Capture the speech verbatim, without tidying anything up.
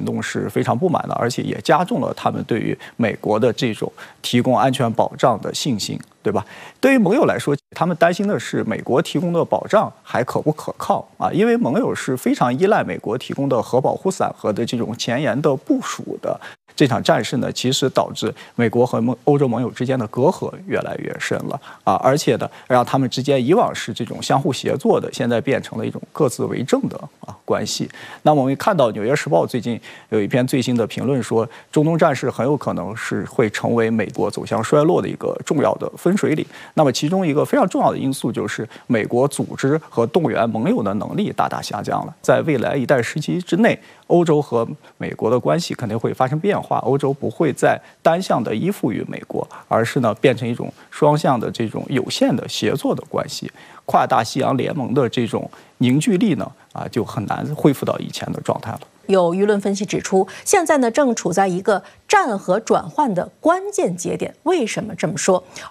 动是非常不满的，而且也加重了他们对于美国的这种提供安全保障的信心，对吧？对于盟友来说，他们担心的是美国提供的保障还可不可靠啊？因为盟友是非常依赖美国提供的核保护伞和的这种前沿的部署的。这场战事呢，其实导致美国和盟欧洲盟友之间的隔阂越来越深了啊，而且呢，让他们之间以往是这种相互协作的，现在变成了一种各自为政的啊关系。那么我们看到《纽约时报》最近有一篇最新的评论说，中东战事很有可能是会成为美国走向衰落的一个重要的分水岭。那么其中一个非常重要的因素就是美国组织和动员盟友的能力大大下降了。在未来一代时期之内，欧洲和美国的关系肯定会发生变化，欧洲不会再单向的依附于美国，而是呢变成一种双向的这种有限的协作的关系。跨大西洋联盟的这种凝聚力呢，啊，就很难恢复到以前的状态了。 有舆论分析指出，现在呢正处在一个战和转换的关键节点。为什么这么说？